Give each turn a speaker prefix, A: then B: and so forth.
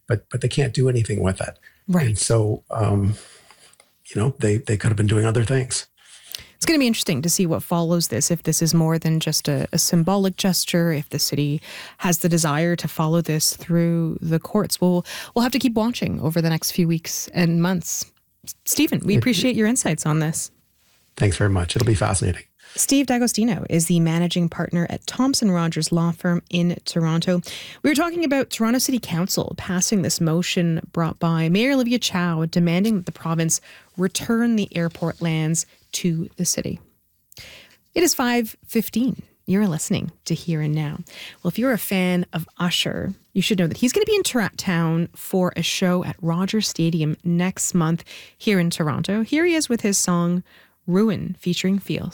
A: but they can't do anything with it.
B: Right.
A: And so, they could have been doing other things.
B: It's going to be interesting to see what follows this, if this is more than just a symbolic gesture, if the city has the desire to follow this through the courts. We'll have to keep watching over the next few weeks and months. Stephen, we appreciate your insights on this.
A: Thanks very much. It'll be fascinating.
B: Steve D'Agostino is the managing partner at Thomson Rogers Law Firm in Toronto. We were talking about Toronto City Council passing this motion brought by Mayor Olivia Chow, demanding that the province return the airport lands to the city. It is 5:15. You're listening to Here and Now. Well, if you're a fan of Usher, you should know that he's going to be in town for a show at Rogers Stadium next month here in Toronto. Here he is with his song Ruin featuring Feels.